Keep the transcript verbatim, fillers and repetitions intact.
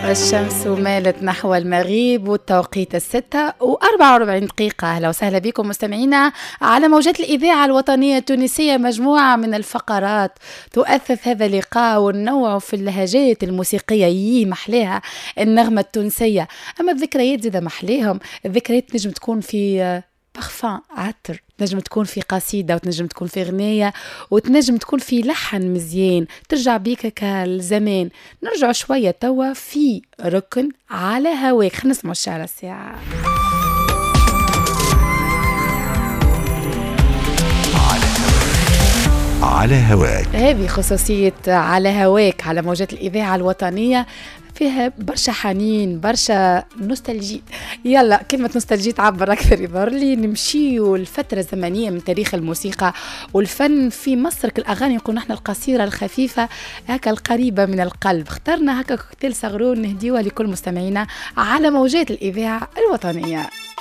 الشمس مالت نحو المغيب والتوقيت الستة وأربعة وأربعين دقيقة. أهلا وسهلا بكم مستمعينا على موجات الإذاعة الوطنية التونسية. مجموعة من الفقرات تؤثث هذا اللقاء والنوع في اللهجات الموسيقية يي محليها النغمة التونسية. أما الذكريات زي محليهم، الذكريات نجم تكون في بارفان عطر، تنجم تكون في قصيدة وتنجم تكون في غنية وتنجم تكون في لحن مزيان ترجع بيك كالزمان. نرجع شوية توا في ركن على هواك. خلينا نسمع الشعر الساعة. على هواك، هذه خصوصية على هواك على موجات الإذاعة الوطنية، فيها برشا حنين برشا نوستالجي. يلا كلمة نوستالجي تعبر أكثر يظهر لي. نمشيو لفترة زمنية من تاريخ الموسيقى والفن في مصر. كالأغاني يقول نحن القصيرة الخفيفة هكا القريبة من القلب. اخترنا هكا كوكتيل صغرون نهديوها لكل مستمعينا على موجات الإذاعة الوطنية.